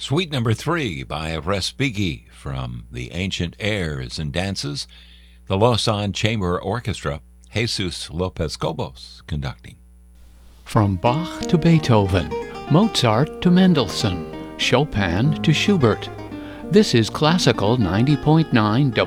Suite number 3 by Respighi from the Ancient Airs and Dances, the Lausanne Chamber Orchestra, Jesus Lopez Cobos conducting. From Bach to Beethoven, Mozart to Mendelssohn, Chopin to Schubert. This is Classical 90.9